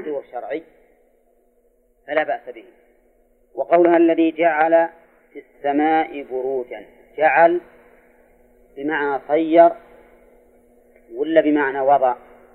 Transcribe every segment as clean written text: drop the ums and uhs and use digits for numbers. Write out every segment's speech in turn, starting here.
محذور شرعي فلا بأس به. وقولها الذي جعل في السماء بروجا، جعل بمعنى صير ولا بمعنى وضع؟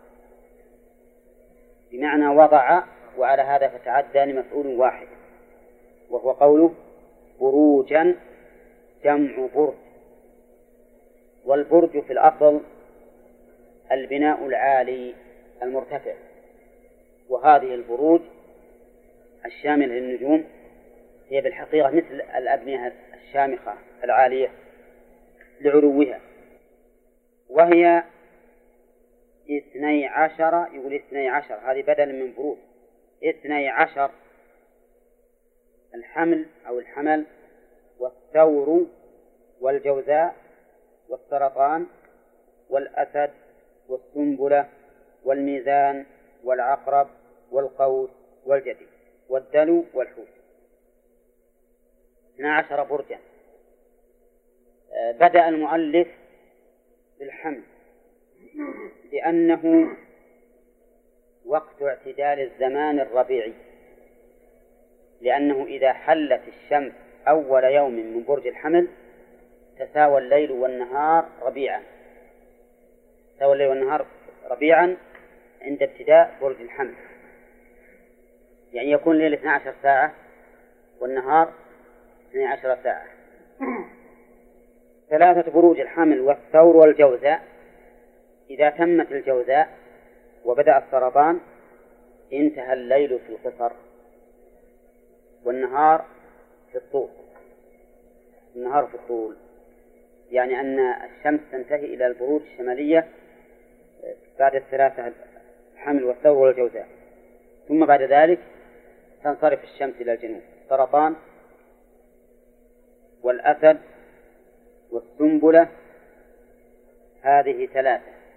بمعنى وضع، وعلى هذا فتعدى لمفعول واحد، وهو قوله بروجا جمع برج. والبرج في الأصل البناء العالي المرتفع، وهذه البروج الشاملة للنجوم هي بالحقيقة مثل الأبنية الشامخة العالية لعلوها، وهي 12. يقول 12 هذه بدل من بروج. 12 الحمل أو الحمل والثور والجوزاء والسرطان والأسد والسنبلة والميزان والعقرب والقوس والجدي والدلو والحوت. 12 برجا. بدأ المؤلف بالحمل لأنه وقت اعتدال الزمان الربيعي، لأنه إذا حلت الشمس أول يوم من برج الحمل تساوى الليل والنهار ربيعا، تساوى الليل والنهار ربيعا عند ابتداء برج الحمل، يعني يكون الليل 12 ساعة والنهار 12 ساعة. 3 بروج الحمل والثور والجوزاء، إذا تمت الجوزاء وبدأ السرطان انتهى الليل في القصر والنهار في الطول. النهار في الطول يعني أن الشمس تنتهي إلى البروج الشمالية بعد 3 الحمل والثور والجوزاء، ثم بعد ذلك تنصرف الشمس إلى الجنوب. السرطان والأسد والسنبلة هذه 3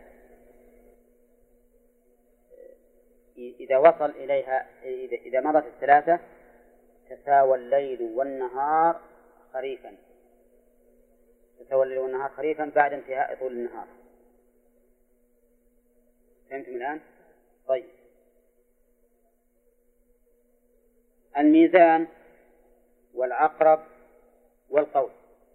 إذا وصل إليها إذا مضت 3 تساوى الليل والنهار خريفا، تساوى الليل والنهار خريفا بعد انتهاء طول النهار. فهمتم الآن؟ طيب، الميزان والعقرب والقوس،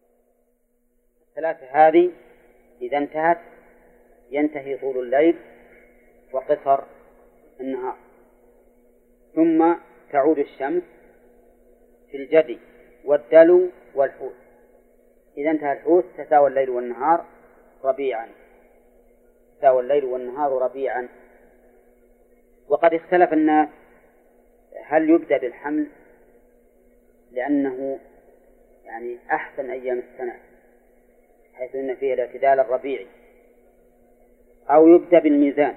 3 هذه إذا انتهت ينتهي طول الليل وقصر النهار، ثم تعود الشمس في الجدي والدلو والحوت. إذا انتهى الحوت تساوى الليل والنهار ربيعا، تساوى الليل والنهار ربيعا. وقد اختلف الناس هل يبدأ بالحمل لأنه يعني أحسن أيام السنة حيث أن فيه الاعتدال الربيعي، أو يبدأ بالميزان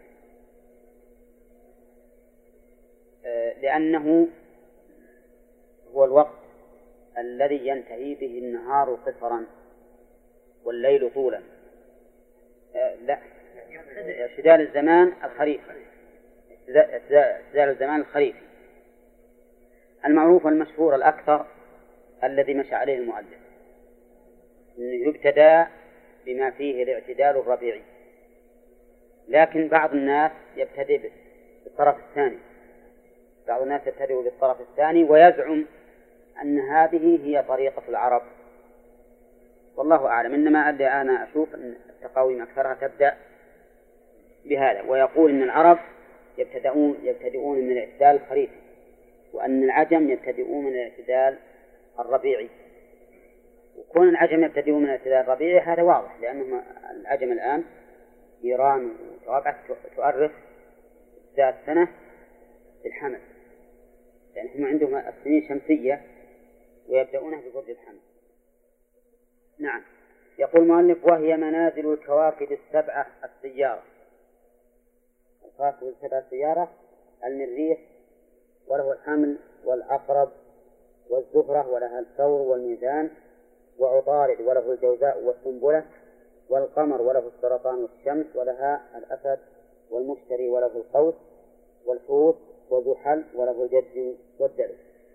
لأنه هو الوقت الذي ينتهي به النهار قصرا والليل طولا. لا، اعتدال الزمان الخريفي، اعتدال الزمان الخريفي المعروف والمشهور الأكثر الذي مشى عليه المؤلف، أنه يبتدأ بما فيه الاعتدال الربيعي، لكن بعض الناس يبتدئ بالطرف الثاني، بعض الناس يبتدئ بالطرف الثاني ويزعم أن هذه هي طريقة العرب، والله أعلم. إنما أنا أشوف أن التقاويم أكثرها تبدأ بهذا، ويقول أن العرب يبتدئون من الاعتدال الخريفي، وأن العجم يبتدئون من الاعتدال الربيعي. وكون العجم يبتدئون من الاعتدال الربيعي هذا واضح، لأنهم العجم الآن إيران وواقع تؤرخ ذات سنة الحمل، يعني هم عندهم السنين شمسية ويبدأونها ببرج الحمل. نعم. يقول المؤلف وهي منازل الكواكب 7 السيارة. الكواكب 7 السيارة المريخ وله الحمل والعقرب والزهرة ولها الثور والميزان، وعطارد وله الجوزاء والسنبلة، والقمر وله السرطان والشمس ولها الأسد، والمشتري وله القوس، والحوت وزحل وله الجدي والدلو.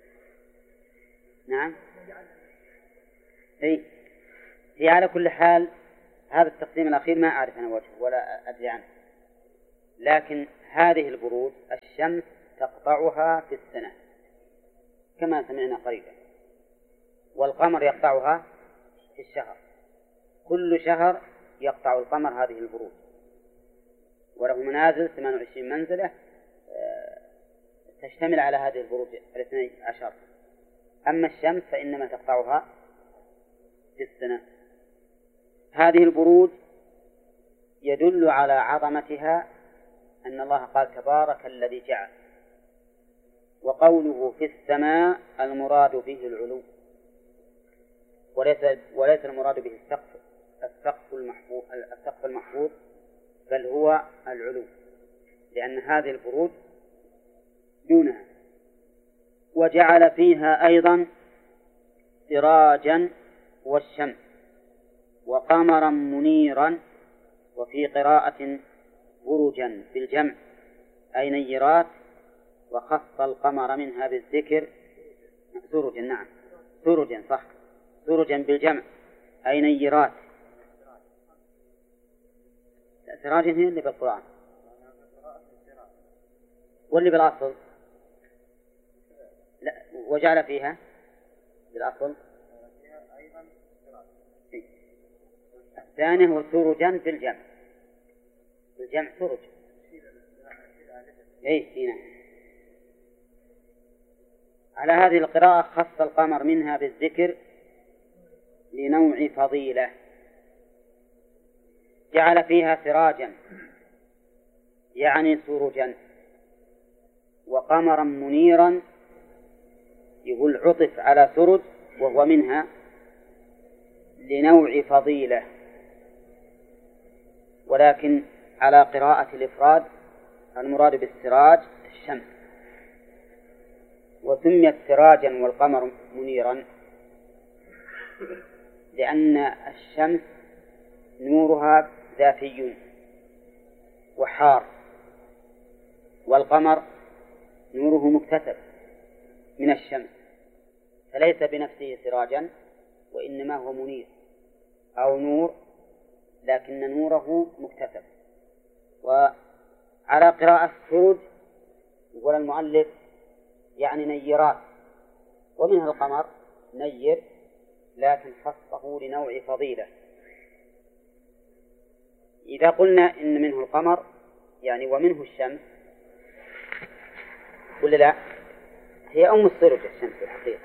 نعم. هي على كل حال هذا التقسيم الأخير ما أعرف أنا وجهه ولا أدري عنه، لكن هذه البروج الشمس تقطعها في السنة كما سمعنا قريبا، والقمر يقطعها في الشهر، كل شهر يقطع القمر هذه البروج، وله منازل 28 منزلة تشتمل على هذه البروج 12. أما الشمس فإنما تقطعها في السنة. هذه البروج يدل على عظمتها أن الله قال تبارك الذي جعل، وقوله في السماء المراد به العلو، وليس المراد به السقف المحفوظ، بل هو العلو، لأن هذه البروج دونها. وجعل فيها أيضا سراجا والشمس وقمرا منيرا، وفي قراءة برجا بالجمع أي نيرات، وخص القمر منها بالذكر سرجا. نعم سرجا صح، سرجا بالجمع أي نيرات. سراجا هي اللي بالقرآن واللي بالأصل لا، وجعل فيها بالأصل الثاني هو سرجا بالجمع، بالجمع سرج. هنا على هذه القراءة خص القمر منها بالذكر لنوع فضيلة. جعل فيها سراجا يعني سرجا، وقمرا منيرا يقول عطف على سرج وهو منها لنوع فضيلة، ولكن على قراءة الإفراد المراد بالسراج الشمس. وسميت سراجا والقمر منيرا لأن الشمس نورها ذاتي وحار، والقمر نوره مكتسب من الشمس، فليس بنفسه سراجا وإنما هو منير أو نور، لكن نوره مكتسب. وعلى قراءة سرج يقول المؤلف يعني نيرات، ومنها القمر نير لكن خصه لنوع فضيلة. إذا قلنا إن منه القمر يعني ومنه الشمس ولا لا؟ هي أم السرج الشمس في الحقيقة.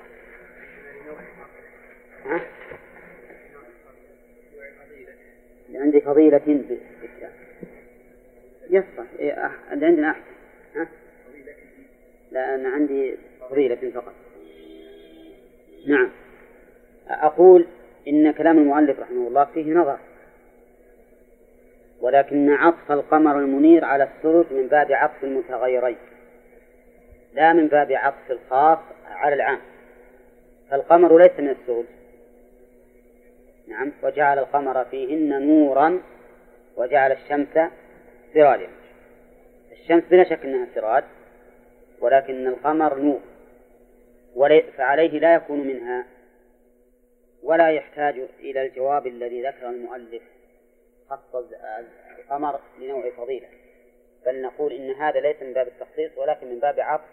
عندي فضيلة بالكتاب يصح عندنا أحسن. لا أنا عندي فضيلة فقط. نعم أقول إن كلام المؤلف رحمه الله فيه نظر، ولكن عطف القمر المنير على السرج من باب عطف المتغيرين لا من باب عطف الخاص على العام، فالقمر ليس من السرج. نعم وجعل القمر فيهن نورا وجعل الشمس سراجا. الشمس بلا شك أنها سراج، ولكن القمر نور، فعليه لا يكون منها، ولا يحتاج إلى الجواب الذي ذكر المؤلف خص القمر لنوع فضيلة، بل نقول إن هذا ليس من باب التخصيص ولكن من باب عطف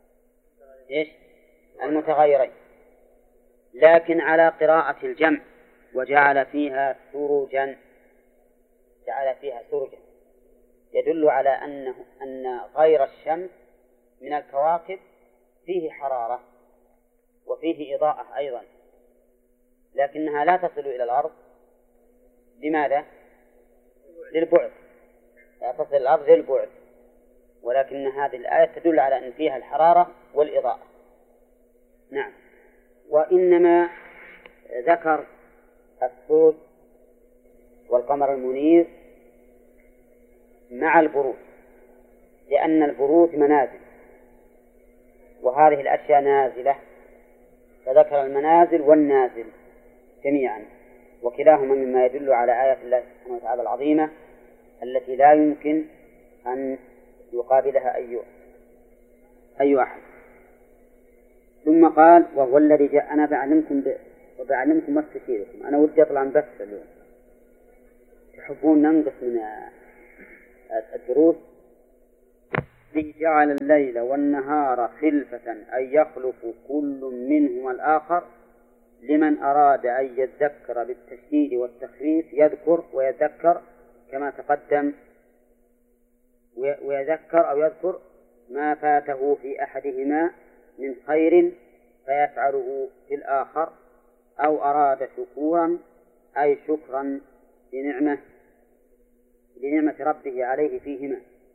المتغيرين. لكن على قراءة الجمع وجعل فيها سرجا، جعل فيها سرجا يدل على أن غير الشمس من الكواكب فيه حرارة وفيه إضاءة أيضا، لكنها لا تصل إلى الأرض. لماذا؟ للبعد، لا تصل إلى الأرض للبعد، ولكن هذه الآية تدل على أن فيها الحرارة والإضاءة. نعم. وإنما ذكر السرج والقمر المنير مع البروج، لأن البروج منازل وهذه الأشياء نازلة، فذكر المنازل والنازل جميعا، وكلاهما مما يدل على آيات الله سبحانه وتعالى العظيمة التي لا يمكن أن يقابلها أي أحد. ثم قال وهو الذي جاء. أنا بعلمكم ما استشيركم، أنا ودي أطلع بس اليوم، تحبون ننقص من الدروس جعل الليل والنهار خلفة أي يخلف كل منهما الآخر لمن أراد أن يذكر بالتشديد والتخفيف يذكر ويذكر كما تقدم، ويذكر أو يذكر ما فاته في أحدهما من خير فيفعله في الآخر، أو أراد شكورا أي شكرا لنعمة ربه عليه فيهما.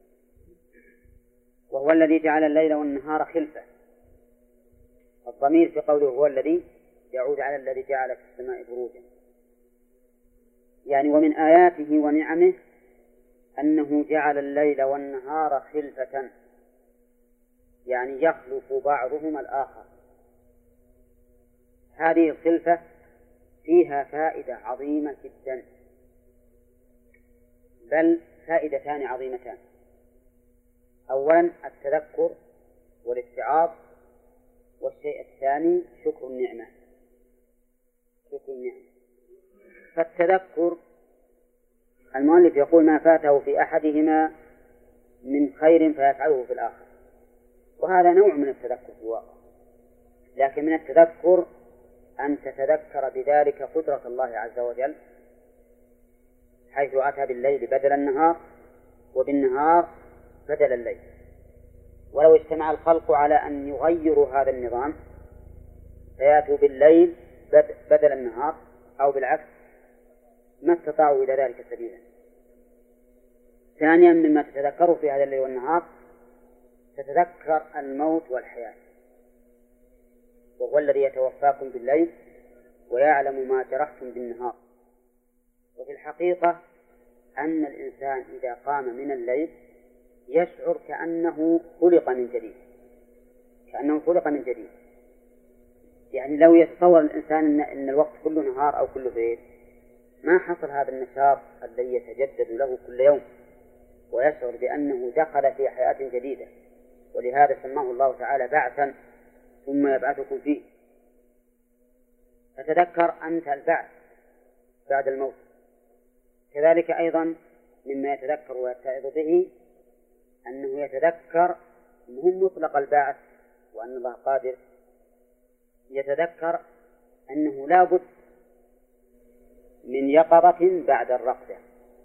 وهو الذي جعل الليل والنهار خلفة. الضمير في قوله هو الذي يعود على الذي جعل في السماء بروجا، يعني ومن آياته ونعمه أنه جعل الليل والنهار خلفة، يعني يخلف بعضهما الآخر. هذه الخلفة فيها فائدة عظيمة جدا، بل فائدتان عظيمتان. أولا التذكر والاتعاظ، والشيء الثاني شكر النعمة. فالتذكر المؤلف يقول ما فاته في أحدهما من خير فيفعله في الآخر، وهذا نوع من التذكر في الواقع، لكن من التذكر أن تتذكر بذلك قدرة الله عز وجل، حيث أتى بالليل بدل النهار وبالنهار بدل الليل. ولو اجتمع الخلق على أن يغيروا هذا النظام فيأتوا بالليل بدل النهار أو بالعكس ما استطاعوا إلى ذلك سبيلا. ثانيا مما تتذكروا في هذا الليل والنهار تتذكر الموت والحياة، وهو الذي يتوفاكم بالليل ويعلم ما جرحتم بالنهار. وفي الحقيقة أن الإنسان إذا قام من الليل يشعر كأنه خلق من جديد، يعني لو يتصور الإنسان أن الوقت كله نهار أو كله ليل ما حصل هذا النشاط الذي يتجدد له كل يوم، ويشعر بأنه دخل في حياة جديدة. ولهذا سماه الله تعالى بعثا ثم يبعثكم فيه. فتذكر أنت البعث بعد الموت. كذلك أيضا مما يتذكر ويتعظ به أنه يتذكر مهم مطلق البعث وأن الله قادر، يتذكر أنه لا بد من يقظة بعد الرقدة،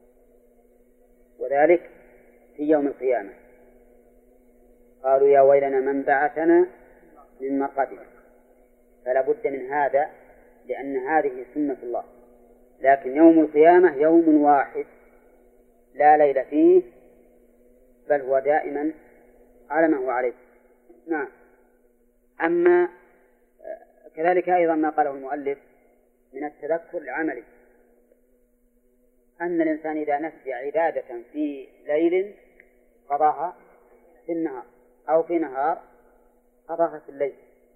وذلك في يوم القيامة. قالوا يا ويلنا من بعثنا من مرقدنا، فلا بد من هذا لأن هذه سنة الله. لكن يوم القيامة يوم واحد لا ليل فيه، بل هو دائما على ما هو عليه. نعم. أما كذلك أيضا ما قاله المؤلف من التذكر العملي، أن الإنسان إذا نسي عبادة في ليل قضاها في النهار، أو في نهار قضاها في الليل،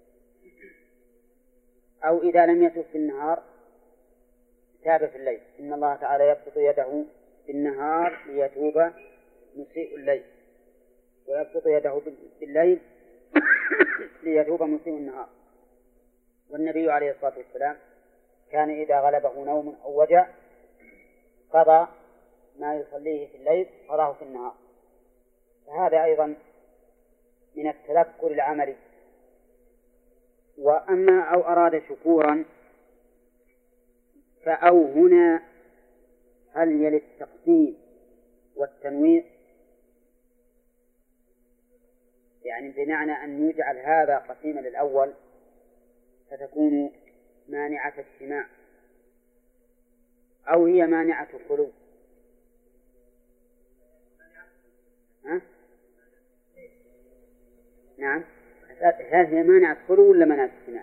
أو إذا لم يتب في النهار تاب في الليل. إن الله تعالى يبسط يده في النهار ليتوب مسيء الليل، ويبسط يده بالليل ليتوب مسيء النهار. والنبي عليه الصلاة والسلام كان إذا غلبه نوم أو وجع قضى ما يصليه في الليل قضاه في النهار. فهذا أيضا من التذكر العملي. وأما أو أراد شكورا فأو هنا هل يلي التقسيم والتنويع، يعني بمعنى أن يجعل هذا قسيما للأول فتكون مانعة اجتماع، أو هي مانعة الخلو. نعم، هل هي مانعة خلو ولا مانعة اجتماع؟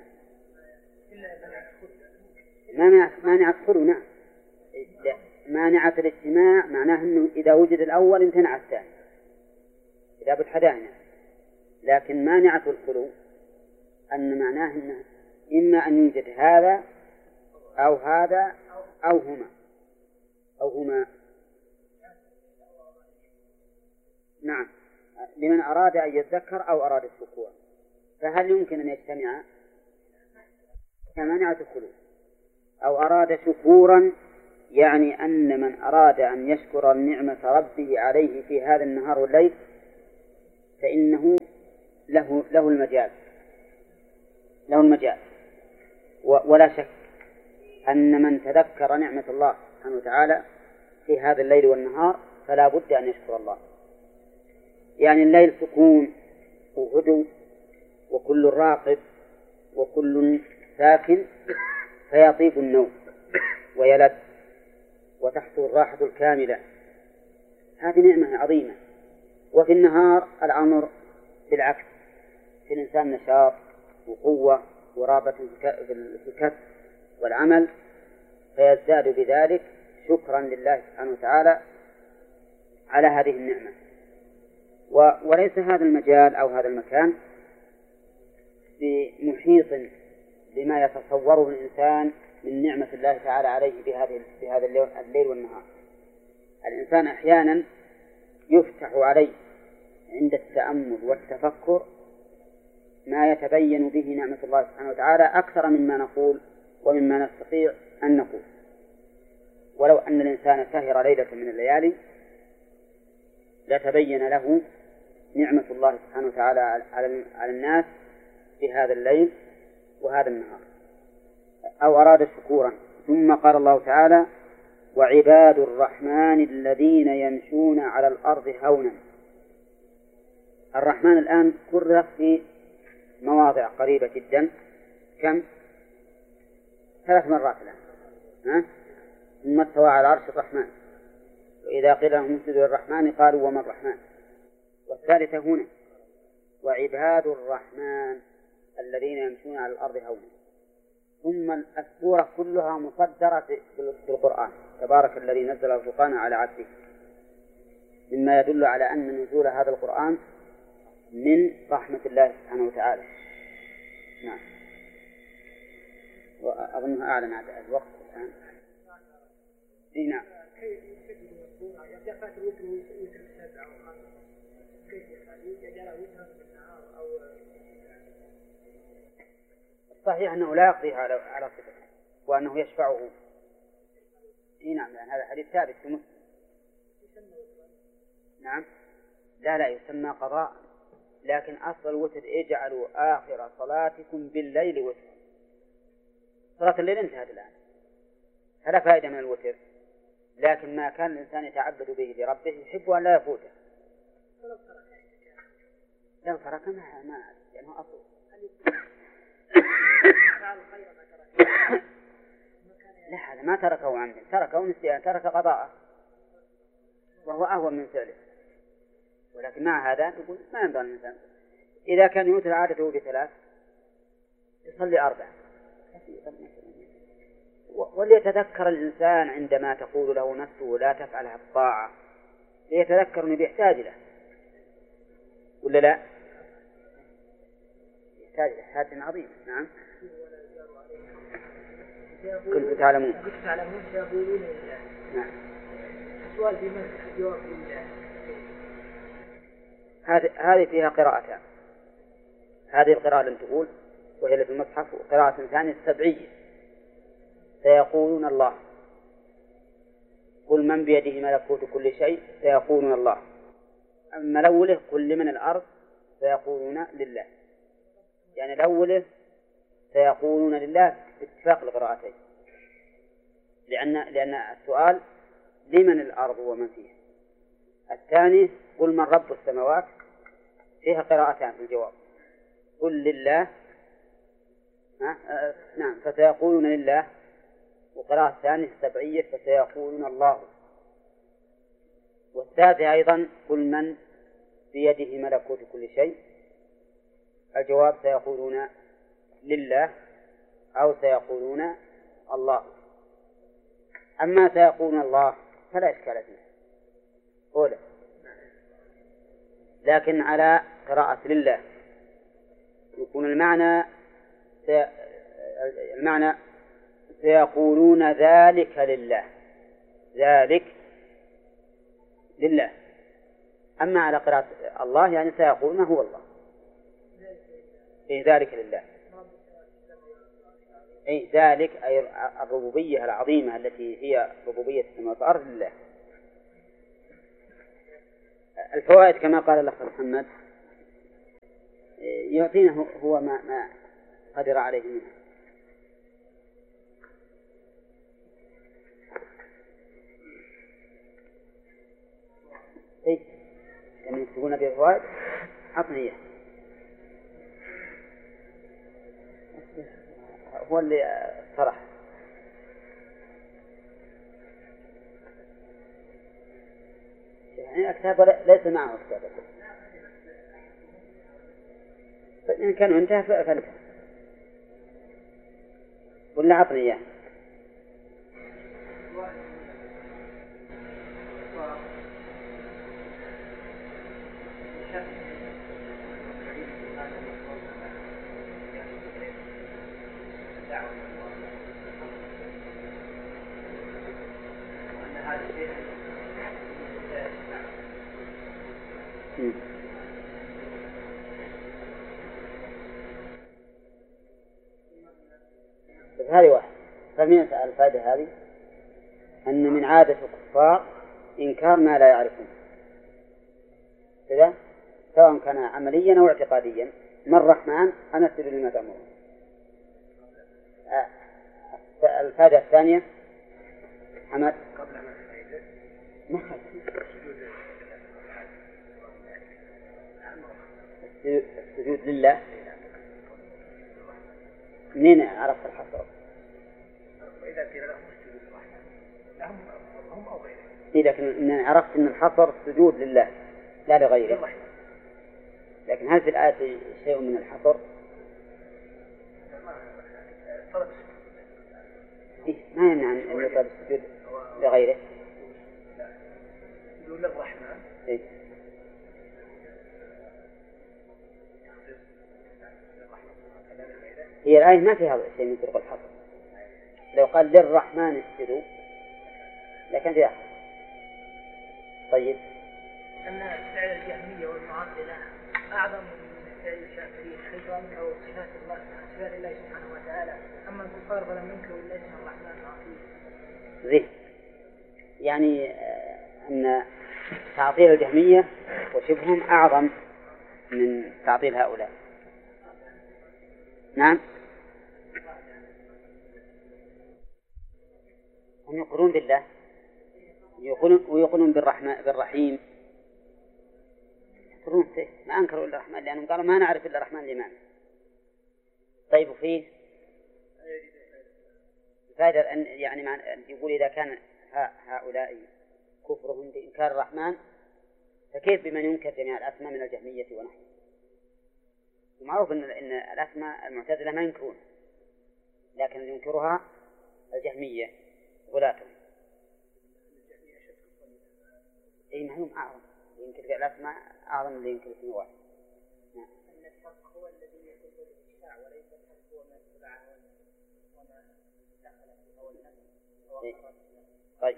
مانعة خلو. نعم، مانعة الاجتماع معناه أنه إذا وجد الأول امتنع الثاني إذا بتحدانا. لكن مانعة الخلو أن معناه أنه إما أن يوجد هذا أو هذا أو هما. نعم، لمن أراد أن يذكر أو أراد الشكور. فهل يمكن أن يجتمع كمانعة الخلو؟ أو أراد شكورا يعني أن من أراد أن يشكر نعمة ربه عليه في هذا النهار والليل فإنه له المجال ولا شك أن من تذكر نعمة الله سبحانه وتعالى في هذا الليل والنهار فلا بد أن يشكر الله. يعني الليل سكون وهدوء وكل راقب وكل ساكن فيطيب النوم ويلذ وتحصل الراحة الكاملة، هذه نعمة عظيمة. وفي النهار الأمر بالعكس، في الإنسان نشاط وقوة ورغبة في الكسب والعمل، فيزداد بذلك شكرا لله سبحانه وتعالى على هذه النعمة. وليس هذا المجال أو هذا المكان بمحيط بما يتصوره الإنسان من نعمة الله تعالى عليه بهذا الليل والنهار. الإنسان أحيانا يفتح عليه عند التأمل والتفكر ما يتبين به نعمة الله سبحانه وتعالى أكثر مما نقول ومما نستطيع أن نقول. ولو أن الإنسان سهر ليلة من الليالي لتبين له نعمة الله سبحانه وتعالى على الناس في هذا الليل وهذا النهار، أو أراد شكورا. ثم قال الله تعالى: وعباد الرحمن الذين يمشون على الأرض هونا. الرحمن الآن كرر في مواضع قريبة جدا، كم؟ 3 مرات الآن. ثم استوى على عرش الرحمن، وإذا قيل لهم اسجدوا للرحمن قالوا وما الرحمن. والثالثة هنا: وعباد الرحمن الذين يمشون على الأرض هونا. ثم السورة كلها مصدرة بالقرآن: تبارك الذي نزل الفرقان على عبده، مما يدل على أن نزول هذا القرآن من رحمة الله سبحانه وتعالى. نعم. وأظنها أعلن عن الوقت الآن. نعم. صحيح أنه لا يقضيها على صفته وأنه يشفعه. نعم، لأن هذا حديث ثابت في مسلم. نعم. لا يسمى قضاء، لكن أصل الوتر: اجعلوا آخر صلاتكم بالليل وترا. صلاة الليل انتهت الآن، فلا فائدة من الوتر، لكن ما كان الإنسان يتعبد به لربه يحب أن لا يفوته. لو ترك ما يعني هو أصل. لا، هذا ما تركه عمدا، تركه نسيان، ترك قضاءه، وهو أهون من فعله. ولكن مع هذا يقول ما ينبغي الإنسان إذا كان يوتر عادته ب3 يصلي 4. وليتذكر الإنسان عندما تقول له نفسه لا تفعل الطاعة، ليتذكر أنه يحتاج له ولا لا؟ يحتاج حاجة عظيمة. نعم. كنت تعلمون سيقولون لله. نعم. السؤال في من الجواب لله. هذه فيها قراءتان. هذه القراءة لن تقول، وهي في المصحف، وقراءة ثانية السبعية: سيقولون الله. قل من بيده ملكوت كل شيء سيقولون الله. أما الأولى قل لمن الأرض سيقولون لله، يعني الأولى سيقولون لله باتفاق القراءتين، لأن السؤال لمن الأرض ومن فيها. الثاني قل من رب السماوات، فيها قراءتان في الجواب: قل لله. نعم، فسيقولون لله. وقراءة الثانية السبعية: فسيقولون الله. والثالثة أيضا قل من بيده ملكوت كل شيء. الجواب: سيقولون لله أو سيقولون الله. أما سيقولون الله فلا إشكال فيه أولى، لكن على قراءة لله يكون المعنى سيقولون ذلك لله، ذلك لله. أما على قراءة الله يعني سيقولون هو الله، ذلك لله. أي ذلك أي الربوبية العظيمة التي هي ربوبية السماوات والأرض لله. الفوائد كما قال الأخ محمد يعطينا هو ما قدر عليه منه. إيه لما يكتبون بالفوائد عطني إياه هو اللي صرح. يعني أكتاب ليس معه أكتاب فإن كانوا انتهى فانتهى ولا عطني إياه. بس هذه واحد فمن الفائدة هذه أن من عادة الكفار إنكار ما لا يعرفون كذا سواء كان عمليا أو اعتقاديا. من الرحمن أنا أسأل لما تأمرون. الفائدة الثانية حمد السجود لله. منين عرفت الحصر؟ وإذا قيل لهم السجود لهم هم أو غيرهم. إذا كنا عرفت أن الحصر السجود لله لا لغيره. لكن هل في الآية شيء من الحصر؟ إيه ما يمنع أن يطلب السجود لغيره. سجود للرحمن. إيه. هي الآية ما فيها شيء من طرق الحصر. لو قال للرحمن اسجدوا لكن فيها. طيب. أن فعل الجهمية والمعطلة أعظم من فعل الشافعية حيث أنكروا صفات الله سبحانه وتعالى. أما الكفار فلم ينكروا إلا اسم الرحمن العظيم. زين. يعني أن تعطيل الجهمية وشبههم أعظم من تعطيل هؤلاء. نعم. هم يقولون بالله ويقولون بالرحيم يقولون فيه ما أنكروا إلا الرحمن لأنهم قالوا ما نعرف إلا الرحمن لمن. طيب وفيه فائدة أن يعني يقول إذا كان هؤلاء كفرهم بإنكار الرحمن فكيف بمن ينكر جميع الأسماء من الجهمية ونحن. ومعروف أن الأسماء المعتزلة ما ينكرون لكن ينكرها الجهمية غلاتهم. أي معلوم أعظم ينكر الأسماء أعظم من ينكر اسم واحد. أن الحق هو الذي يكون بالإشاع وليس الحق هو ما اتبعه وما دخل في هو النفس. طيب.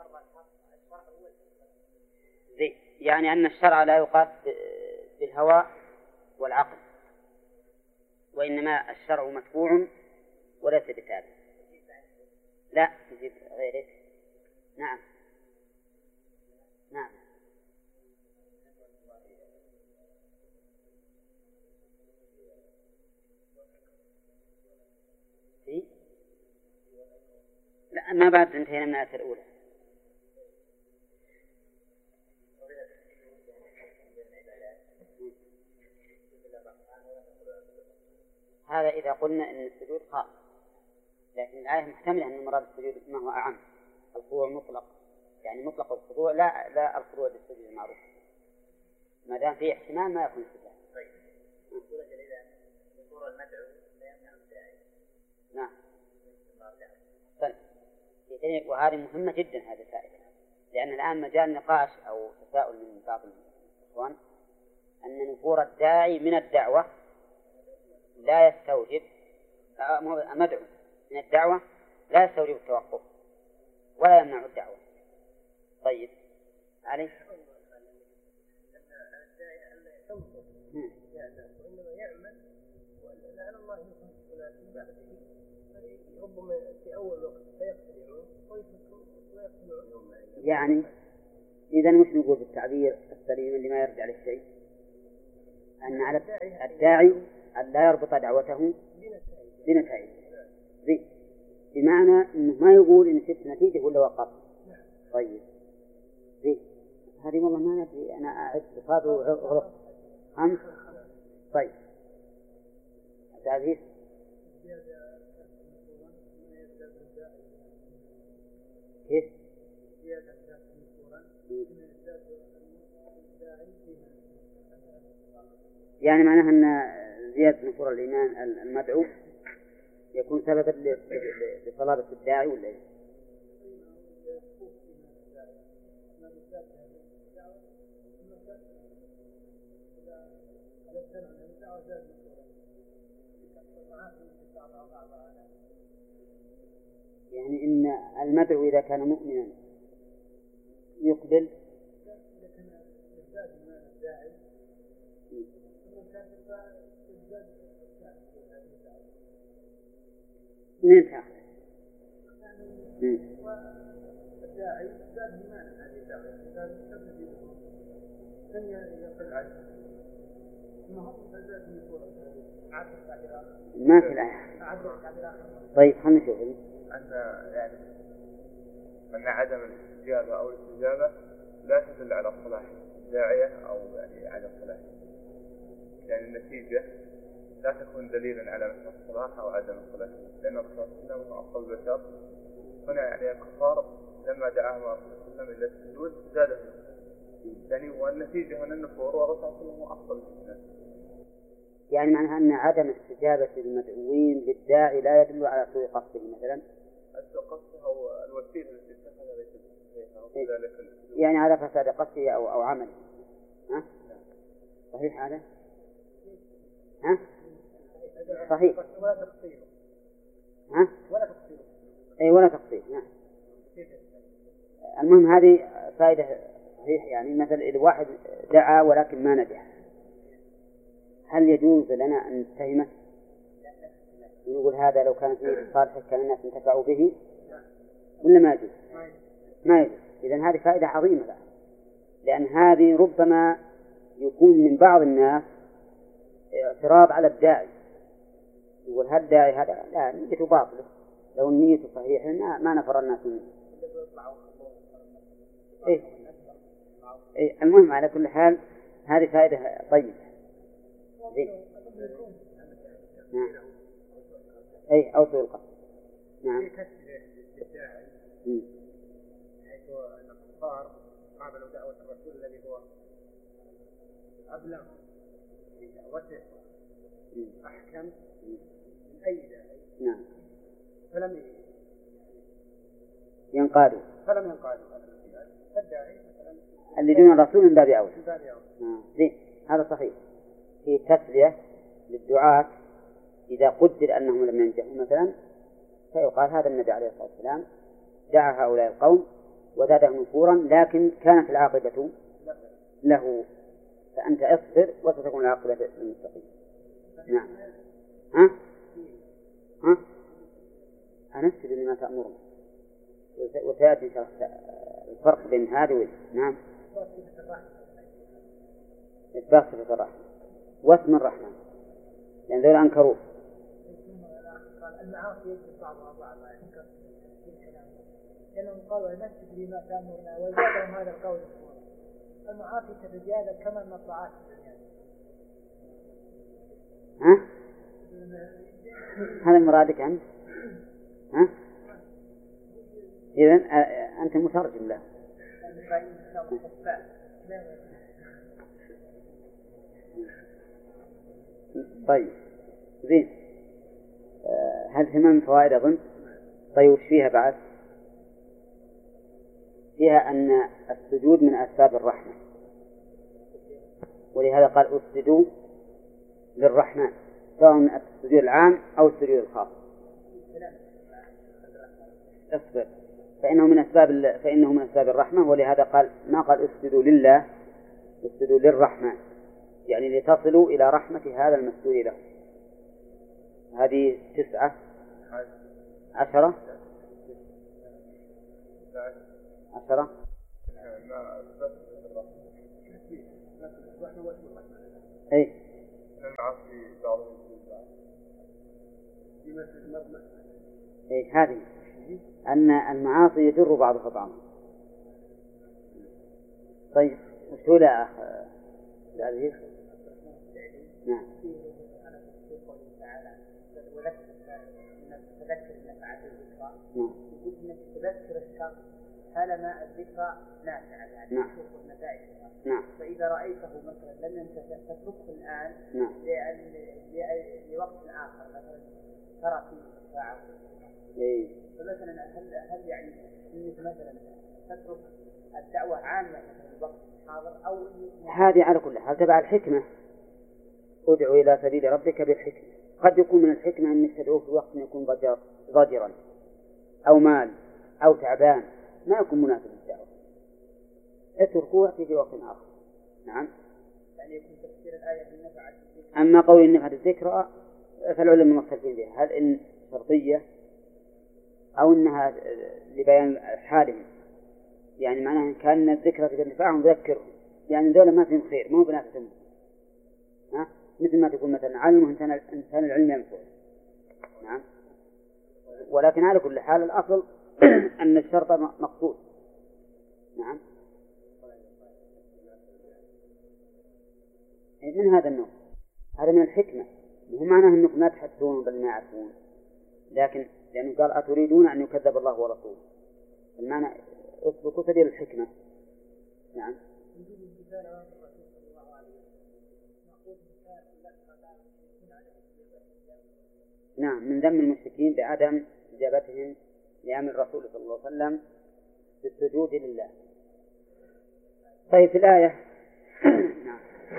زي يعني أن الشرع لا يقاس بالهوى والعقل وإنما الشرع متبوع وليس بتابع. لا يجيب غيره. نعم نعم. لا ما بعد انتهينا من الآية الأولى. هذا إذا قلنا أن السجود خاص لكن الآية محتملة أن مراد السجود ما هو أعم. الخضوع مطلق يعني مطلق الخضوع لا الخضوع للسجود المعروف ما دام فيه احتمال ما يكون السجود. طيب. سورة إذا ذكر المدعو لا يمنع الداعي. نعم. طيب. وهذه مهمة جدا هذه الفائدة لأن الآن مجال نقاش أو تساؤل من بعض الإخوان أن نفور الداعي من الدعوة لا يستوجب مدعو من الدعوة لا يستوجب التوقف ولا يمنع الدعوة. طيب علي وإنما يعمل ولعل الله يكون في بعده ربما في أول وقت فيقتنعون ويقتنعون يعني إذا مش نقول بالتعبير السليم اللي ما يرجع للشيء أن على الداعي أن لا يربط دعوته بنتائج، بمعنى أنه ما يقول إن شفت نتيجة ولا وقف. طيب هذه والله ما ندري، أنا أعد صاد وغلط 5. طيب تعريف كيف؟ يعني معناها أن زيادة نفور الإيمان المدعو يكون سببا لصلابة الداعي ولا إيه؟ يعني إن المدعو إذا كان مؤمنا يقبل من تأخذ ما في الآية. طيب خلنا نشوف أن يعني أن عدم الاستجابة أو الاستجابة لا تدل على صلاح الداعية أو يعني على صلاح، يعني النتيجة لا تكون دليلا على مثل الصلاح أو عدم الصلاح، لأن الرسول صلى الله عليه وسلم هو أفضل البشر. هنا يعني الكفار لما دعاهم الرسول صلى الله عليه وسلم إلى السجود زادهم، يعني والنتيجة هنا النفور، والرسول صلى الله عليه وسلم هو أفضل الناس. يعني معناها أن عدم استجابة المدعوين للداعي لا يدل على سوء قصده مثلا. سوء قصده هو الوسيلة التي اتخذها ليست صحيحة، يعني على فساد قصده أو عمله. ها؟ صحيح هذا؟ ها؟ صحيح. ها؟ أي ولا تقصير. نعم. المهم هذه فائدة صحيح. يعني مثل إذا واحد دعا ولكن ما نجح، هل يجوز لنا أن نتهمه ونقول هذا لو كان فيه صالح كان الناس انتفعوا به ولا ما يجوز؟ ما يجوز. إذن هذه فائدة عظيمة بقى. لأن هذه ربما يكون من بعض الناس اعتراض على الداعي، يقول هل الداعي هذا لا نيته باطلة، لو النية صحيحة ما نفر الناس منه. إيه المهم على كل حال هذه فائدة طيبة. نعم. أي أو سوء القصد. نعم. حيث أن الكفار قابلوا دعوة الرسول الذي هو أبلغ في دعوته أحكم من أي داعي. نعم. فلم ينقادوا. فالداعي مثلا اللي دون الرسول من باب أولى. زين. هذا صحيح. في تسلية للدعاة إذا قدر أنهم لم ينجحوا مثلا، فيقال هذا النبي عليه الصلاة والسلام دعا هؤلاء القوم وزادهم نفورا، لكن كانت العاقبة له، فأنت اصبر وستكون العاقبة للمتقين. نعم. أنسب لما تأمرون، وسيأتي الفرق بين هذه وذي. نعم. إثبات صفة الرحمة واسم الرحمن، لأن ذول أنكروه. المعاصي يجب بعضها بعضا، لأنهم قالوا نسجد لما تأمرنا وزادهم هذا القول. المعاصي تتزايد كما أن الطاعات تتزايد. هذا مرادك أنت؟ إذن أنت مترجم له. طيب زين. هل 8 فوائد أظن؟ طيب وش فيها بعد؟ فيها أن السجود من أسباب الرحمة، ولهذا قال اسجدوا للرحمن، سواء من السجود العام أو السجود الخاص. اصبر فإنه من أسباب الرحمة، ولهذا قال ما قال اسجدوا لله، اسجدوا للرحمن، يعني لتصلوا إلى رحمة هذا المسجود له. هذه 9 10 أي المعاصي بعضهم هذه أن المعاصي يجر بعضها بعضا. طيب وش هو يا أخ العزيز؟ نعم. تذكر نفعة الذكرى. يقول إنك تذكر الشر طالما الذكرى نافعة يعني تشوف نتائجها. نعم. فإذا رأيته مثلا لم تتركه الآن لوقت آخر مثلا ترى فيه ساعة. فمثلا هل يعني إنك مثلا تترك الدعوة عامة في الوقت الحاضر أو هذه على كل حال تبع الحكمة. ادعو إلى سبيل ربك بالحكمة. قد يكون من الحكمة أنك تدعوه في وقت يكون ضجرا أو مال أو تعبان ما يكون مناسب للدعوة. اتركوه وأتي في وقت آخر. نعم. يعني يكون تفسير الآية بالنفع. أما قول النفع الذكرى فالعلماء مختلفين فيها، هل إن شرطية أو إنها لبيان حالهم، يعني معناها كأن الذكرى تنفعهم ذكرهم، يعني دولة ما فيهم خير مو بنافسهم. مثل ما تقول مثلا علمه إنسان العلم ينفع. نعم. ولكن على كل حال الأصل أن الشرط مقصود. نعم. من هذا النوع، هذا من الحكمة، مو معناه أنكم لا تحدثون بل ما يعرفون، لكن لأنه قال أتريدون أن يكذب الله ورسوله، المعنى اسلكوا سبيل الحكمة. نعم. نعم، من ذم المشركين بعدم إجابتهم لأمر الرسول صلى الله عليه وسلم بالسجود لله. طيب في الآية نعم.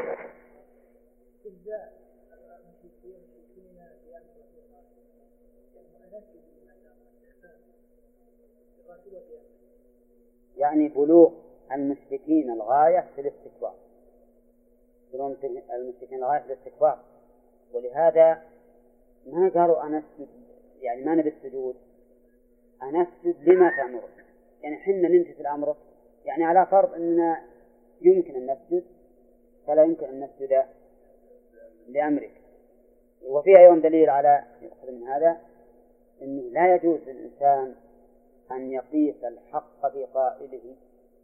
يعني بلوغ المشركين الغاية في الاستكبار، بلوغ المشركين الغاية في الاستكبار، ولهذا ما قالوا أنسجد، يعني ما نبي السجود، أنسجد لما تأمر، يعني حنا نمتثل أمرك، يعني على فرض أننا يمكن أن نسجد فلا يمكن أن نسجد لأمرك. وفيه أيضا دليل على يؤخذ من هذا أنه لا يجوز للإنسان أن يقيس الحق بقائله،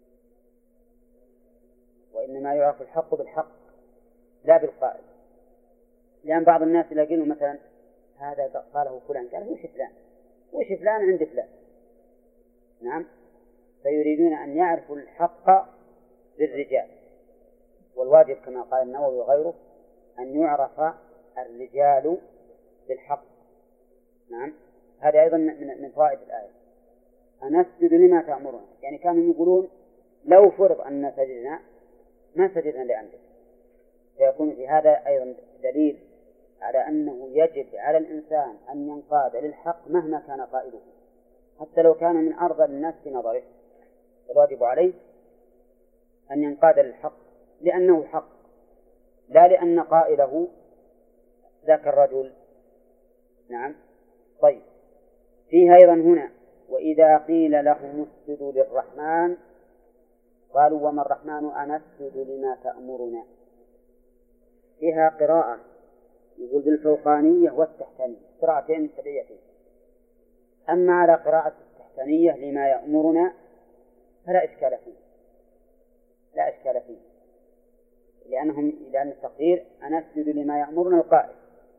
وإنما يعرف الحق بالحق لا بالقائل. لأن بعض الناس يلاقونه مثلا هذا قاله فلان، قال وش فلان عند فلان. نعم. فيريدون أن يعرفوا الحق بالرجال، والواجب كما قال النووي وغيره أن يعرف الرجال بالحق. نعم. هذا أيضا من فوائد الآية، أنسجد لما تأمرون، يعني كانوا يقولون لو فرض أن سجدنا ما سجدنا لأمرك، فيكون في هذا أيضا دليل على أنه يجب على الإنسان أن ينقاد للحق مهما كان قائله، حتى لو كان من أرذل الناس في نظره، الواجب عليه أن ينقاد للحق لأنه حق، لا لأن قائله ذاك الرجل. نعم. طيب فيها أيضا هنا وإذا قيل لهم اسجدوا للرحمن قالوا وما الرحمن أنسجد لما تأمرنا. فيها قراءة يقول بالفوقانية والتحتانية، قراءتين سبعيتين. أما على قراءة التحتانية لما يأمرنا فلا إشكال فيه، لا إشكال فيه، لأن التقدير أنسجد لما يأمرنا القائل.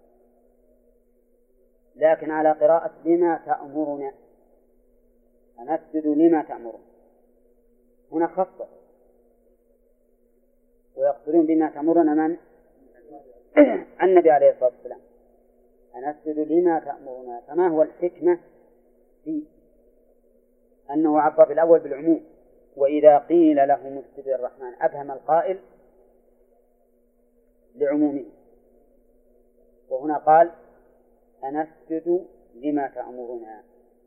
لكن على قراءة لما تأمرنا أنسجد لما تأمرنا هنا خاصة، ويقصدون بما تأمرنا من؟ النبي عليه الصلاة والسلام. أنسجد لما تأمرنا، فما هو الحكمة في أنه عبر بالأول بالعموم وإذا قيل لهم اسجد للرحمن، أبهم القائل لعمومه، وهنا قال أنسجد لما تأمرنا.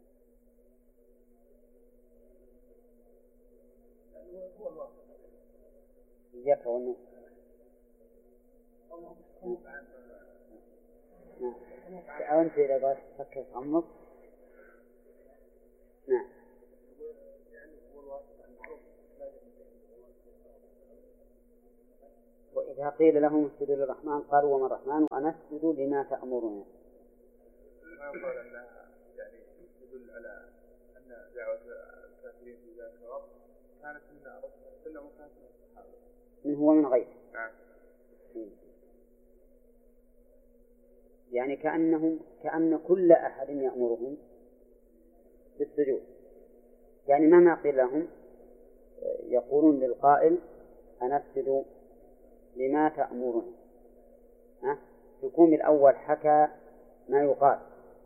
إياك والنوم. أو أنت إذا قلت تفكر في عمق. نعم. إذا قيل لهم اسجدوا للرحمن قالوا وما الرحمن ونسجد لما تأمرنا. ما يقول أنها يعني تدل على أن دعوة الكافرين في ذلك الوقت كانت من رسول الله وكانت من الصحابة من هو من غيره. نعم. يعني كأن كل أحد يأمرهم بالسجود، يعني مهما قيل لهم يقولون للقائل أنسجد لما تأمرنا. يكون الأول حكى ما يقال،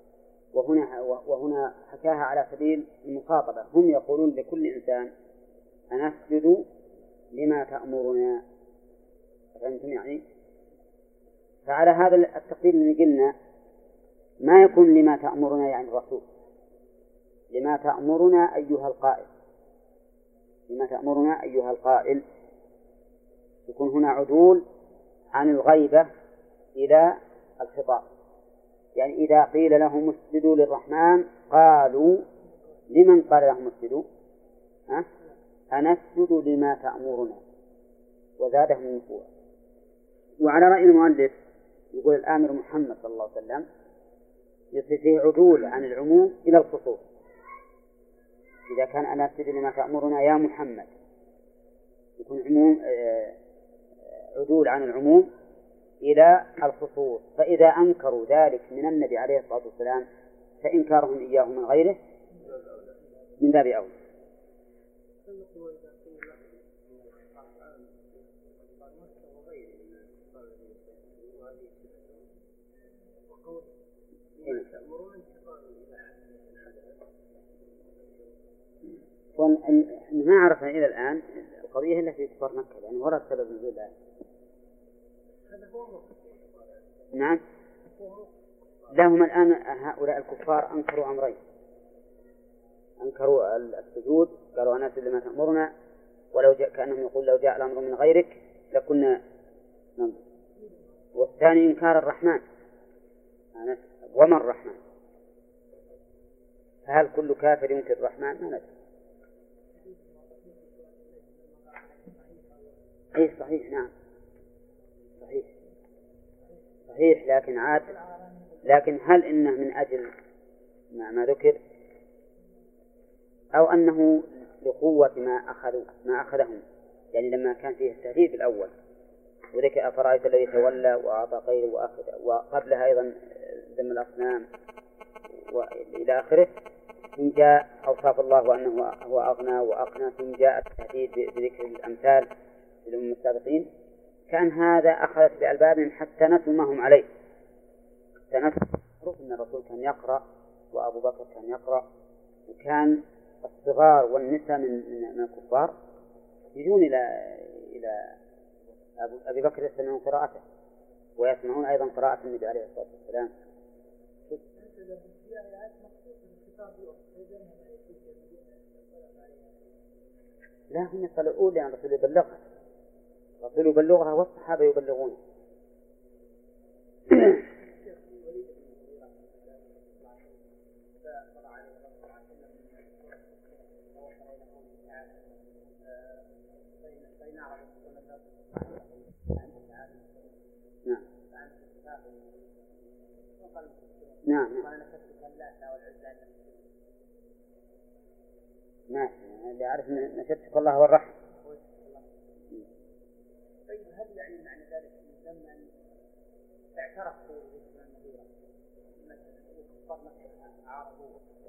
وهنا حكاها على سبيل المخاطبة. هم يقولون لكل إنسان أنسجد لما تأمرنا. فهمتم يعني؟ فعلى هذا التقدير اللي قلنا ما يكون لما تأمرنا يعني الرسول، لما تأمرنا أيها القائل، لما تأمرنا أيها القائل، يكون هنا عدول عن الغيبة إلى الخطاب. يعني إذا قيل لهم اسجدوا للرحمن قالوا لمن قال لهم اسجدوا؟ أنسجد لما تأمرنا، وزادهم نفورا. وعلى رأي المؤلف يقول الآمر محمد صلى الله عليه وسلم يصير فيه عدول عن العموم إلى الخصوص. إذا كان أنسجد لما تأمرنا يا محمد يكون عدول عن العموم إلى الخصوص. فإذا أنكروا ذلك من النبي عليه الصلاة والسلام فإنكارهم إياه من غيره من باب أولى. ما عرفنا إلى الآن القضية التي في كفار مكة، يعني ورد سبب نزول الآية. نعم. لهم الآن هؤلاء الكفار أنكروا أمرين: أنكروا السجود، قالوا أنا أسجد لما تأمرنا، ولو جاء كأنهم يقول لو جاء الأمر من غيرك لكنا ننظر. والثاني إنكار الرحمن، وما الرحمن؟ فهل كل كافر ينكر الرحمن؟ ما ندري. أي صحيح، نعم صحيح، لكن هل إنه من أجل ما ذكر، أو أنه لقوة ما أخذهم؟ يعني لما كان فيه التهديد الأول وذكر أفرأيت الذي تولى وأعطى غيره وقبلها أيضا ذم الأصنام وإلى آخره، ثم جاء أوصاف الله وأنه هو أغنى وأقنى، ثم جاء التهديد بذكر الأمثال للأمم السابقين. كان هذا أخذت بألبابهم حتى نسوا ما هم عليه. معروف أن الرسول كان يقرأ وأبو بكر كان يقرأ، وكان الصغار والنساء من الكفار يجون إلى أبي بكر يستمعون قراءته ويسمعون أيضا قراءة النبي عليه الصلاة والسلام. لا، هم يطلعون لأن الرسول يبلغها، الرسول يبلغها والصحابة يبلغون. نعم ماشي، اللي عارف نشدك الله والرحمة. طيب هل يعني معنى ذلك لما اعترفوا باسم المدينة مثلا كفار مكة عارضوا،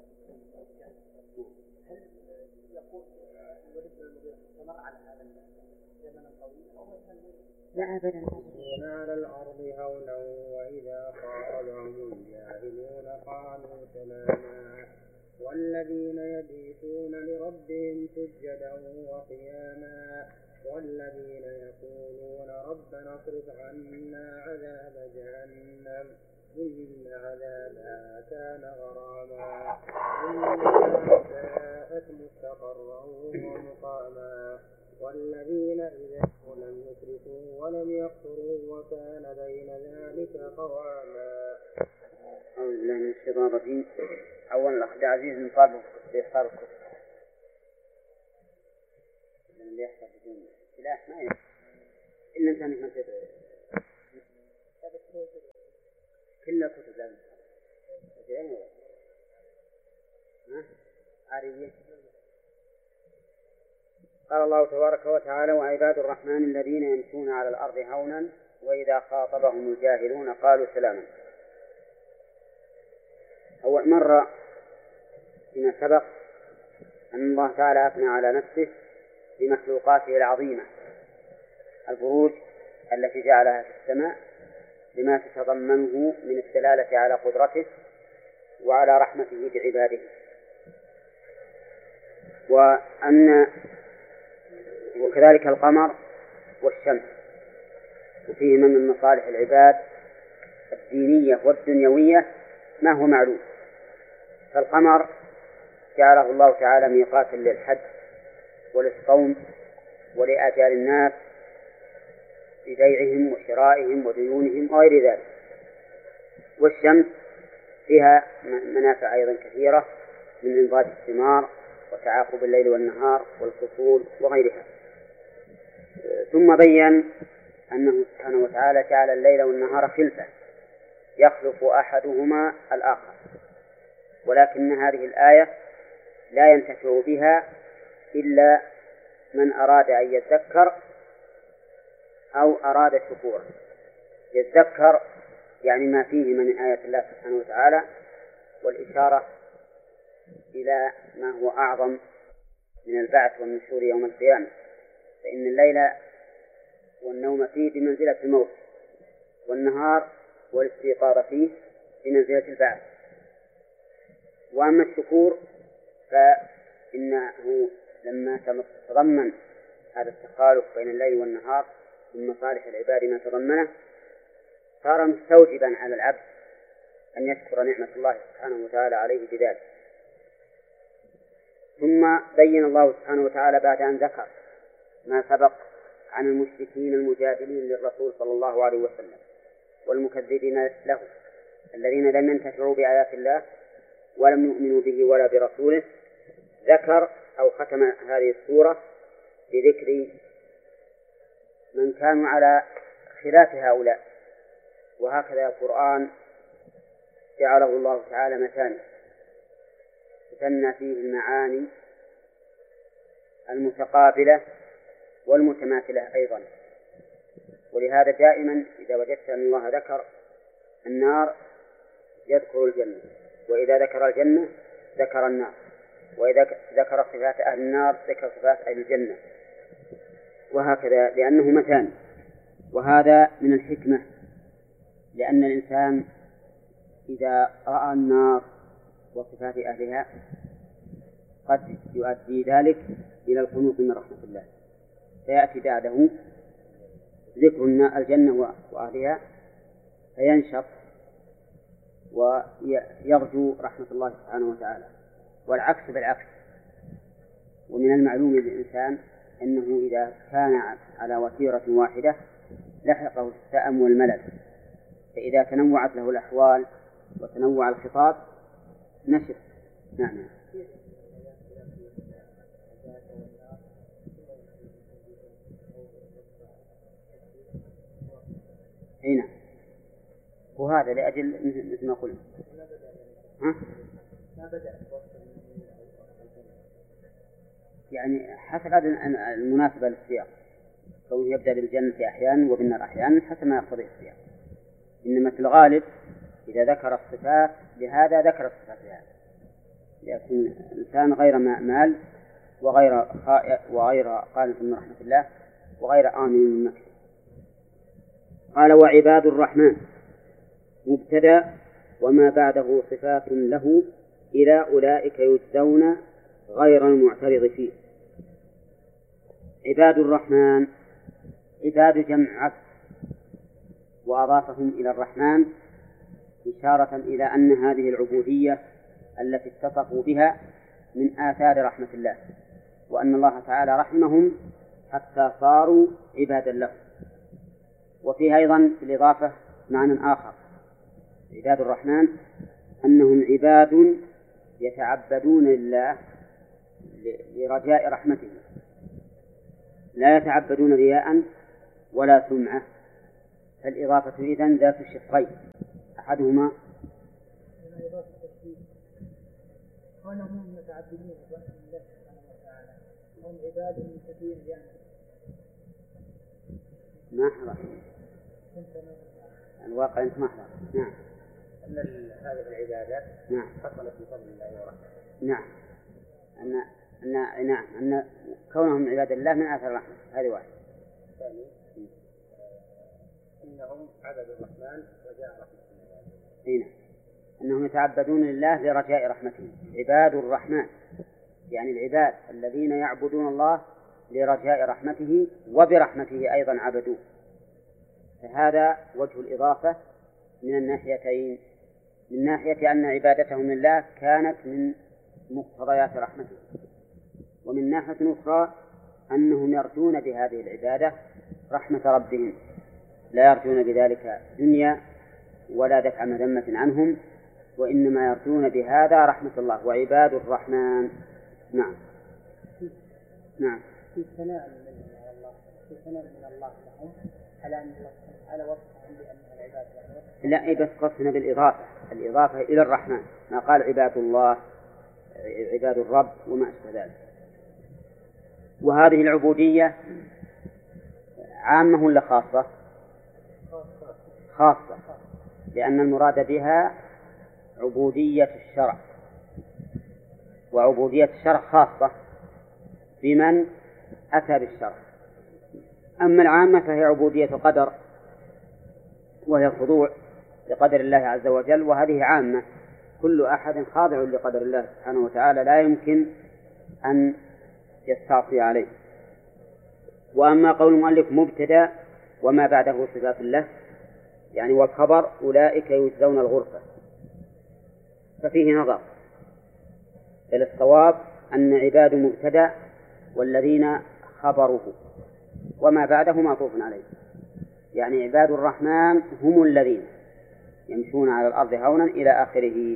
هل يقول الوليد بن المغيرة استمر على هذا زمنا طويلا أو مثلا؟ لا أبدا. على الأرض هونا وإذا خاطبهم الجاهلون قالوا سلاما والذين يبيتون لربهم سجدا وقياما والذين يقولون ربنا اصرف عنا عذاب جهنم إن عذابها كان غراما إنها ساءت مستقرا ومقاما والذين إذا لم يسرفوا ولم يقتروا وكان بين ذلك قواما. أعوذ بالله من الشيطان الرجيم. أولا الأخ عبد العزيز مطالب بإحضار الكتب اللي يحصل بدون سلاح ما يحصل. إلا أنت ما تدري كل الكتب لازم عارية. قال الله تبارك وتعالى: وعباد الرحمن الذين يمشون على الأرض هونا وإذا خاطبهم الجاهلون قالوا سلاما. أول مرة فيما سبق أن الله تعالى أثنى على نفسه بمخلوقاته العظيمة، البروج التي جعلها في السماء بما تتضمنه من الدلالة على قدرته وعلى رحمته بعباده، وكذلك القمر والشمس، وفيهما من مصالح العباد الدينية والدنيوية ما هو معلوم. فالقمر جعله الله تعالى ميقاتا للحج وللصوم ولآجال الناس ببيعهم وشرائهم وديونهم وغير ذلك. والشمس فيها منافع أيضا كثيرة من إنبات الثمار وتعاقب الليل والنهار والفصول وغيرها. ثم بين أنه سبحانه وتعالى جعل الليل والنهار خلفة يخلف أحدهما الآخر، ولكن هذه الآية لا ينتفع بها إلا من أراد أن يذكر أو أراد شكورا. يذكر يعني ما فيه من آية الله سبحانه وتعالى والإشارة إلى ما هو أعظم من البعث والنشور يوم القيامة، فإن الليل والنوم فيه بمنزلة الموت، والنهار والاستيقاظ فيه بمنزلة البعث. وأما الشكور فإنه لما تضمن هذا التخالف بين الليل والنهار من مصالح العباد ما تضمنه، صار مستوجبا على العبد أن يشكر نعمة الله سبحانه وتعالى عليه بذلك. ثم بين الله سبحانه وتعالى بعد أن ذكر ما سبق عن المشركين المجادلين للرسول صلى الله عليه وسلم والمكذبين له الذين لم ينتفعوا بآيات الله ولم يؤمنوا به ولا برسوله، ذكر أو ختم هذه السورة بذكر من كانوا على خلاف هؤلاء. وهكذا القرآن جعله الله تعالى مثاني تثنى فيه المعاني المتقابلة والمتماثلة أيضا. ولهذا دائما إذا وجدت أن الله ذكر النار يذكر الجنة، وإذا ذكر الجنة ذكر النار، وإذا ذكر صفات أهل النار ذكر صفات أهل الجنة، وهكذا لأنه مثاني. وهذا من الحكمة، لأن الإنسان إذا رأى النار وصفات أهلها قد يؤدي ذلك إلى القنوط من رحمة الله، فيأتي بعده ذكر الجنة وأهلها فينشط ويرجو رحمة الله سبحانه وتعالى، والعكس بالعكس. ومن المعلوم للإنسان أنه إذا كان على وتيرة واحدة لحقه السأم والملل، فإذا تنوعت له الأحوال وتنوع الخطاب نشط. نعم. هنا وهذا لأجل مثل ما قلنا. يعني حسب المناسبة للسياق، كونه يبدأ بالجنة أحيانا وبالنار أحيانا حسب ما يقتضي السياق. إنما في الغالب إذا ذكر الصفات لهذا ذكر الصفات لهذا، لكن الإنسان غير مال وغير قانت من رحمة الله وغير آمن من مكر. قال: وعباد الرحمن مبتدأ وما بعده صفات له إلى أولئك يجزون غير المعترض فيه. عباد الرحمن، عباد جمع عبد، وأضافهم إلى الرحمن إشارة إلى أن هذه العبودية التي اتصفوا بها من آثار رحمة الله، وأن الله تعالى رحمهم حتى صاروا عبادا له. وفيه أيضا في الإضافة معنى آخر: عباد الرحمن أنهم عباد يتعبدون لله لرجاء رحمته، لا يتعبدون رياء ولا سمعة، فالإضافة إذن ذات الشقين، أحدهما هم متعبدين الله سبحانه وتعالى، هم عباد كثير يعني ما حضر الواقع أنت ما حضر. نعم. أن هذه العبادات نعم حصلت بفضل الله ورحمته. نعم. أن كونهم عباد الله من آثار الرحمة، هذه واحد. الثاني إنهم عبدوا الرحمن وجاء رحمة الله. أنهم يتعبدون لله لرجاء رحمته، عباد الرحمن يعني العباد الذين يعبدون الله لرجاء رحمته وبرحمته أيضا عبدوه. فهذا وجه الإضافة من الناحيتين، من ناحية أن عبادتهم لله كانت من مقتضيات رحمته، ومن ناحية أخرى أنهم يرجون بهذه العبادة رحمة ربهم، لا يرجون بذلك دنيا ولا دفع مذمة عنهم، وإنما يرجون بهذا رحمة الله، وعباد الرحمن. نعم. نعم. في ثناء من الله، في ثناء من الله لهم على وصفهم بأنهم العباد لهم. لا بس قصنا بالإضافة، الإضافة إلى الرحمن، ما قال عباد الله عباد الرب وما أشبه ذلك. وهذه العبودية عامة ولا خاصة؟ خاصة، لأن المراد بها عبودية الشرع، وعبودية الشرع خاصة بمن أتى بالشرع. أما العامة فهي عبودية قدر، وهي الخضوع لقدر الله عز وجل، وهذه عامة، كل أحد خاضع لقدر الله سبحانه وتعالى لا يمكن أن يستعصي عليه. وأما قول المؤلف مبتدأ وما بعده صفات الله يعني والخبر أولئك يجزون الغرفة، ففيه نظر. الصواب أن عباد مبتدأ والذين خبره وما بعده معطوف عليه، يعني عباد الرحمن هم الذين يمشون على الأرض هونا إلى آخره.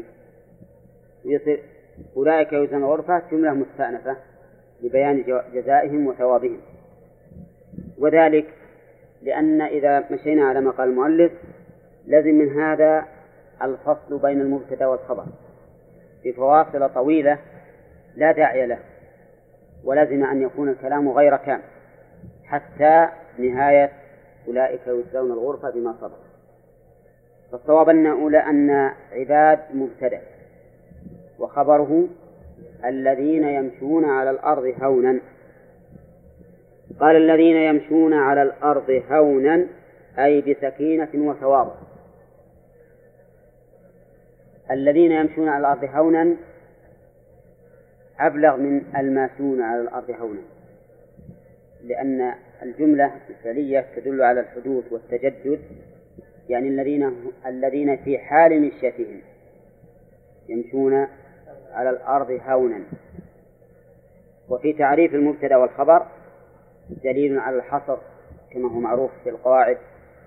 أولئك يجزون الغرفة جملة مستأنفة لبيان جزائهم وثوابهم، وذلك لأن إذا مشينا على ما قال المؤلف لازم من هذا الفصل بين المبتدأ والخبر بفواصل طويلة لا داعي له، ولازم أن يكون الكلام غير كامل حتى نهاية أولئك يجزون الغرفة بما صبر. فالصواب أن عباد مبتدأ وخبره الذين يمشون على الأرض هونا. قال الذين يمشون على الأرض هونا أي بسكينة وتواضع. الذين يمشون على الأرض هونا أبلغ من الماشون على الأرض هونا، لأن الجملة الفعلية تدل على الحدوث والتجدد، يعني الذين في حال مشيتهم يمشون على الأرض هونا. وفي تعريف المبتدأ والخبر دليل على الحصر كما هو معروف في القواعد،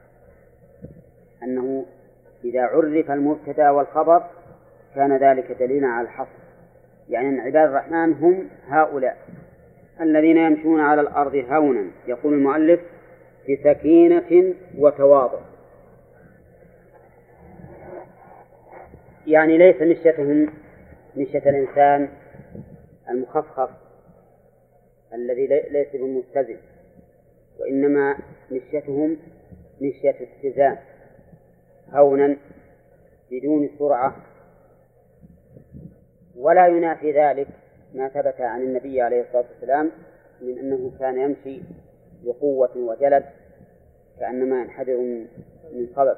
أنه إذا عرف المبتدأ والخبر كان ذلك دليلا على الحصر، يعني أن عباد الرحمن هم هؤلاء الذين يمشون على الأرض هونا. يقول المؤلف بسكينة وتواضع، يعني ليس مشيتهم مشية الإنسان المخفف الذي ليس بمتزن، وإنما مشيتهم مشية اتزان هونا بدون سرعة. ولا ينافي ذلك ما ثبت عن النبي عليه الصلاة والسلام من أنه كان يمشي بقوة وجلد كأنما ينحدر من صبب،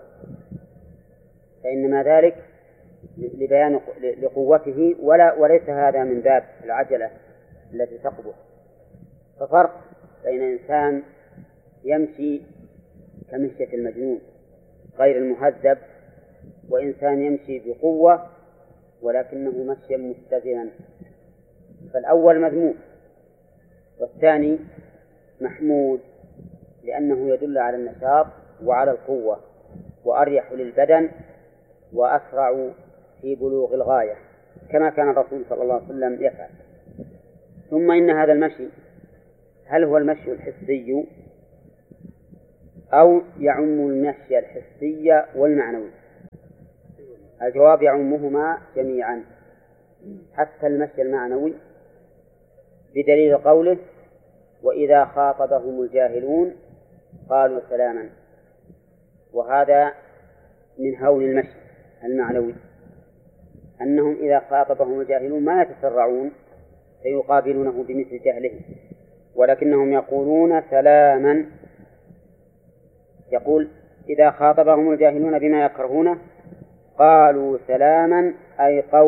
فإنما ذلك لبيان لقوته وليس هذا من باب العجلة التي تقبح. ففرق بين إنسان يمشي كمشية المجنون غير المهذب وإنسان يمشي بقوة ولكنه مشيا متزنا، فالأول مذموم والثاني محمود، لأنه يدل على النشاط وعلى القوة وأريح للبدن وأسرع في بلوغ الغاية كما كان الرسول صلى الله عليه وسلم يفعل. ثم إن هذا المشي هل هو المشي الحسي أو يعم المشي الحسي والمعنوي؟ الجواب يعمهما جميعا حتى المشي المعنوي، بدليل قوله: وإذا خاطبهم الجاهلون قالوا سلاما. وهذا من هول المشي المعنوي، أنهم إذا خاطبهم الجاهلون ما يتسرعون فيقابلونه بمثل جهلهم، ولكنهم يقولون سلاما. يقول: إذا خاطبهم الجاهلون بما يكرهونه قالوا سلاما، أي قول